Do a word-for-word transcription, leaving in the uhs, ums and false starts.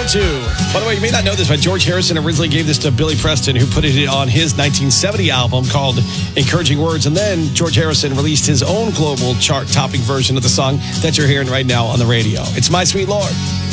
two. By the way, you may not know this, but George Harrison originally gave this to Billy Preston, who put it on his nineteen seventy album called Encouraging Words. And then George Harrison released his own global chart-topping version of the song that you're hearing right now on the radio. It's My Sweet Lord.